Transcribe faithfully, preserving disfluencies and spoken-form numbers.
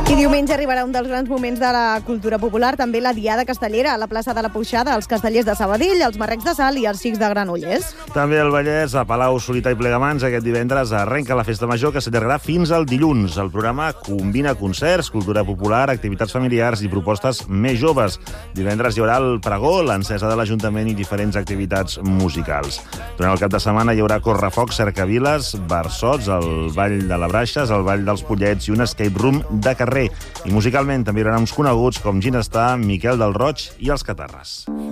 I diumenge arribarà un dels grans moments de la cultura popular, també la Diada Castellera, a la plaça de la Puixada, els castellers de Sabadell, els marrecs de Salt i els xics de Granollers. També al Vallès, a Palau, Solità i Plegamans, aquest divendres arrenca la Festa Major, que s'allargarà fins al dilluns. El programa combina concerts, cultura popular, activitats familiars i propostes més joves. Divendres hi haurà el pregó, l'encesa de l'Ajuntament i diferents activitats musicals. Durant el cap de setmana hi haurà correfocs, cercaviles, barsots, el Ball de la Braixes, el Ball dels Pollets i un escape room de carrer. I musicalment també hi haurà uns coneguts com Ginestar, Miquel del Roig i els Catarres.